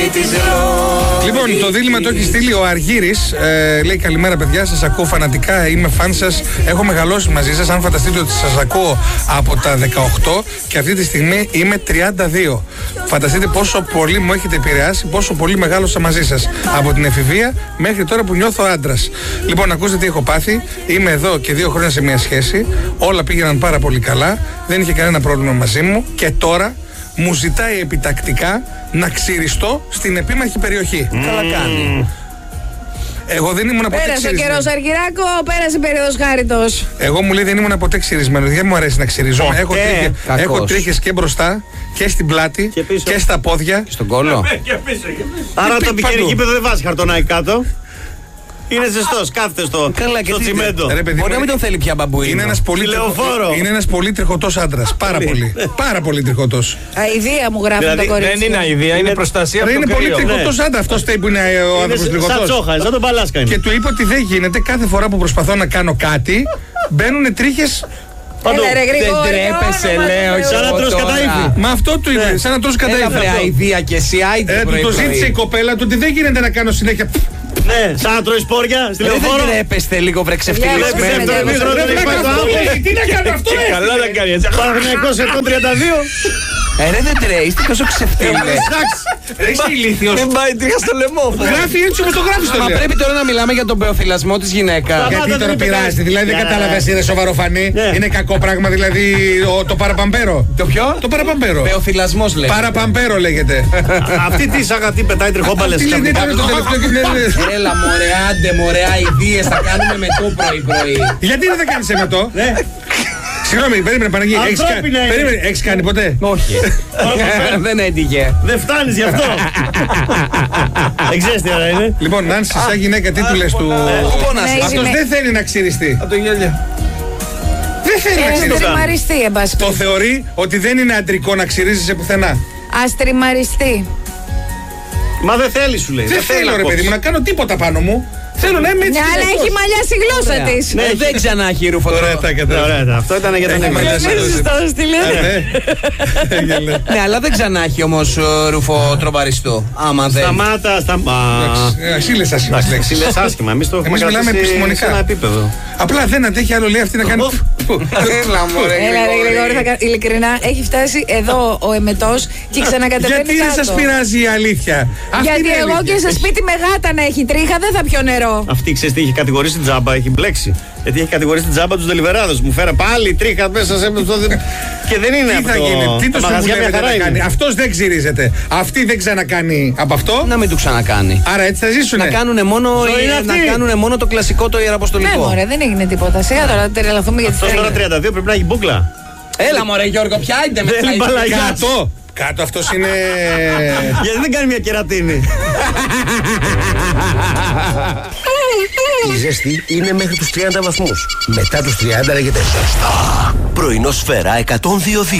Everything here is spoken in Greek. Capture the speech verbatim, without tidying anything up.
Λοιπόν, το δίλημμα το έχει στείλει ο Αργύρης. Ε, λέει καλημέρα, παιδιά. Σας ακούω φανατικά. Είμαι φαν σας. Έχω μεγαλώσει μαζί σας. Αν φανταστείτε ότι σας ακούω από τα δεκαοκτώ και αυτή τη στιγμή είμαι τριάντα δύο. Φανταστείτε πόσο πολύ μου έχετε επηρεάσει, πόσο πολύ μεγάλωσα μαζί σας. Από την εφηβεία μέχρι τώρα που νιώθω άντρας. Λοιπόν, ακούστε τι έχω πάθει. Είμαι εδώ και δύο χρόνια σε μια σχέση. Όλα πήγαιναν πάρα πολύ καλά. Δεν είχε κανένα πρόβλημα μαζί μου. Και τώρα μου ζητάει επιτακτικά να ξυριστώ στην επίμαχη περιοχή. Mm. Καλά κάνει. Εγώ δεν ήμουν ποτέ ξυρισμένο. Πέρασε ο καιρός, Αργυράκο, πέρασε η περίοδος χάριτος. Εγώ μου λέει δεν ήμουν ποτέ ξυρισμένο. Δεν μου αρέσει να ξυριζόμαι. Έχω, τρίχε, έχω τρίχες και μπροστά και στην πλάτη και, και στα πόδια. Και στον κόλο. και πίσω, και πίσω. Άρα το πηγαίνει γήπεδο δεν βάζει χαρτονάκι κάτω. Είναι ζεστός, κάθεται στο, στο τσιμέντο. Ρε, παιδί, μπορεί να μην τον θέλει πια μπαμπουίνο. Είναι ένας πολύ, είναι ένας πολύ τριχωτός άντρας. Πάρα πολύ. Πάρα πολύ τριχωτός. Αηδία μου γράφει δηλαδή, το κορίτσι. Δεν είναι αηδία, είναι προστασία από το Είναι κρύο. πολύ τριχωτός άντρας. Αυτός που είναι ο άνθρωπος τριχωτός. Σαν τσόχα, σαν τον Παλάσκα είναι. Και του είπε ότι δεν γίνεται κάθε φορά που προσπαθώ να κάνω κάτι, μπαίνουν τρίχες. Έλα ρε Γρηγόρη, δεν τρέπεσαι, λέω. Σαν να τρως κατά ύφη. Μα αυτό του είπε, σαν να τρως κατά ύφη. Έλα βρε αηδία και εσύ, άιντε. Του το ζήτησε η κοπέλα του ότι δεν γίνεται να κάνω συνέχεια. Ναι, σαν να τρώει σπόρια στη λεωφόρο. Δεν τρέπεστε λίγο βρε ξεφτυλισμένο. Τι να κάνω αυτό, ρε! Καλά να κάνει έτσι. Παναθηναϊκός εκατόν τριάντα δύο. Ε, ρε δεν τρέει, είστε τόσο ξεφτύλε. Ρε είσαι ηλίθιος. Δεν πάει τρίχα στο λαιμό. Γράφει έτσι όπως το γράφεις το Μα λέω. πρέπει τώρα να μιλάμε για τον πεοθυλασμό της γυναίκας. Γιατί τώρα πειράζει, δηλαδή δεν κατάλαβες, είναι σοβαροφανή. Είναι κακό πράγμα, δηλαδή το παραπαμπέρο. Το ποιο? Το παραπαμπέρο. Πεοθυλασμός λέει. Παραπαμπέρο λέγεται. Αυτή τι σαγατή πετάει τριχόμπαλες. Έλα μωρέ, άντε μωρέ, αηδίες θα κάνουμε με το πρωί-πρωί. Γιατί δεν θα κάνεις εμετό? Συγγνώμη, περίμενε Παναγί, έχεις κάνει, έχεις κάνει ποτέ? Όχι. Δεν έτυχε. Δεν φτάνεις γι' αυτό. Δεν ξέρεις τι ώρα είναι. Λοιπόν, Νάνση, σαν γυναίκα, τι του λες του? Αυτός δεν θέλει να ξυριστεί. Από το γέλιο. Δεν θέλει να ξυριστεί. Αστριμαριστεί, εν πάση. Το θεωρεί ότι δεν είναι αντρικό να ξυρίζεσαι πουθενά. Αστριμαριστεί. Μα δεν θέλει, σου λέει. Δεν θέλω, ρε παιδί μου, να κάνω τίποτα πάνω μου. Θέλω να είμαι έτσι. Ναι, αλλά έχει μαλλιάσει η γλώσσα της. Ναι, δεν ξανά έχει ρούφο. Ωραία, τα κατάλαβα. Αυτό ήταν για τον Εμίλιο. Ναι, αλλά δεν ξανά έχει όμως ρούφο τρομαριστό. Άμα δεν. Σταμάτα, σταμάτα. Εσύ λες άσχημα. Εσύ λες άσχημα. Εμείς το έχουμε κρατήσει σε ένα επίπεδο. Απλά δεν αντέχει άλλο, λέει αυτή να κάνει. Έλα μωρέ. Έλα ρε Γρηγόρη, ειλικρινά έχει φτάσει εδώ ο εμετός και ξανακατεβαίνει κάτω. Γιατί δεν σας πειράζει η αλήθεια? Γιατί εγώ και σε σπίτι με γάτα να έχει τρίχα δεν θα πιω νερό. Αυτή ξέρεις τι έχει κατηγορήσει την τζάμπα, έχει μπλέξει. Γιατί έχει κατηγορήσει την τζάμπα τους δελιβεράδες. Μου φέρα πάλι τρίχα μέσα σε αυτό. Και δεν είναι αυτό. Τι θα γίνει, τι το συμβουλεύετε να κάνει? Αυτός δεν ξυρίζεται. Αυτή δεν ξανακάνει από αυτό. Να μην του ξανακάνει. Άρα έτσι θα ζήσουνε. Να κάνουνε μόνο, να κάνουνε μόνο το κλασικό, το ιεραποστολικό. Ναι μωρέ, δεν έγινε τίποτα. Σιγά τώρα τρελαθούμε για τη θέλει. Τώρα τριάντα δύο πρέπει να έχει μπούκλα. Έλα μωρέ Γιώργο, πια άιντε με κάτω. Κάτω αυτός είναι. Γιατί δεν κάνει μια κερατίνη? Η ζέστη είναι μέχρι τους τριάντα βαθμούς. Μετά τους τριάντα λέγεται ζεστά. Πρωινό Σφαίρα εκατόν δύο δύο.